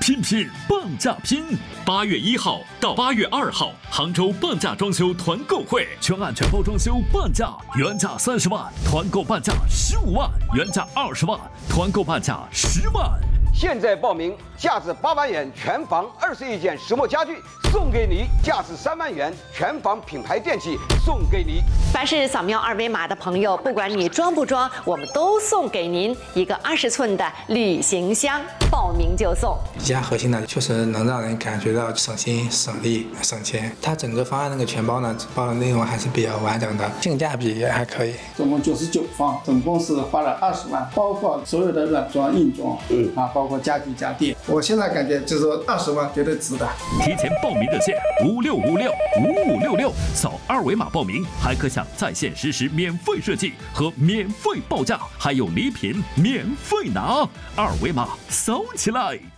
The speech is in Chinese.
拼拼半价拼！8月1号到8月2号，杭州半价装修团购会，全案全包装修半价，原价30万，团购半价15万，原价20万，团购半价10万。 现在报名，价值8万元全房21件石墨家具送给你，价值3万元全房品牌电器送给你。 凡是扫描2维码的朋友，不管你装不装，我们都送给您一个20寸的旅行箱，报名就送。 比较核心的，确实能让人感觉到省心、省力、省钱。它整个方案那个全包呢，包的内容还是比较完整的，性价比也还可以。 总共99方，总共是花了20万，包括所有的软装、硬装，包括家具家电。我现在感觉就是说20万绝对值的。 提前报名热线56565566，扫2维码报名，还可享在线实时免费设计和免费报价，还有礼品免费拿。2维码扫起来！